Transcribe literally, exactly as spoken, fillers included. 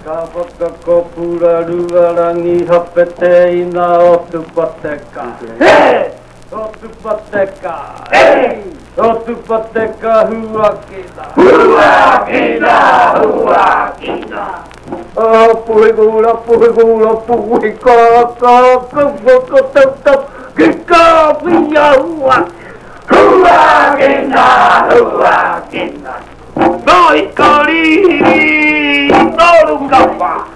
Kapakako pura ruarangi hapete ina otupateka. Hey! Otupateka. Hey! Otupateka huakina. Huakina! Huakina! Apuhe gula, apuhe gula, apuhe kaka, kaka, kaka, kaka, pia hua. Huakina! Huakina! Noi kaliri, norungapa.